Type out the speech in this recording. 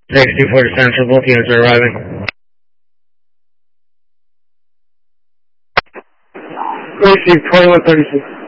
64 to Central, both units are arriving. Receive 2136.